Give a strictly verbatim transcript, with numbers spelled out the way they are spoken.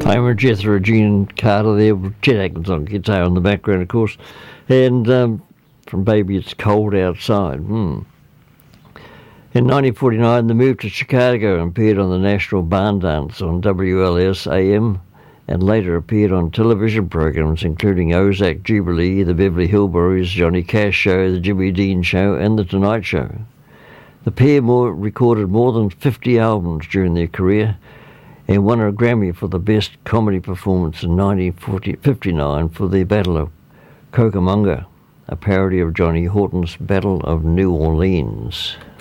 Homer, Jethro, Gene Carter there, with Chet Atkins on guitar in the background, of course. And um, from Baby It's Cold Outside. Hmm. In nineteen forty-nine, they moved to Chicago and appeared on the National Barn Dance on W L S A M, and later appeared on television programs including Ozark Jubilee, The Beverly Hillbillies, Johnny Cash Show, The Jimmy Dean Show, and The Tonight Show. The pair more, recorded more than fifty albums during their career and won a Grammy for the Best Comedy Performance in nineteen fifty-nine for their Battle of Cucamonga, a parody of Johnny Horton's Battle of New Orleans.